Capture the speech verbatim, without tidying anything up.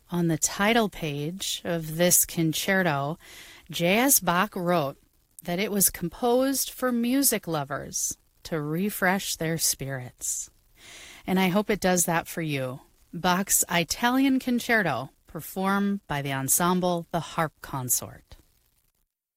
On the title page of this concerto, J S. Bach wrote that it was composed for music lovers to refresh their spirits. And I hope it does that for you. Bach's Italian Concerto, performed by the ensemble The Harp Consort.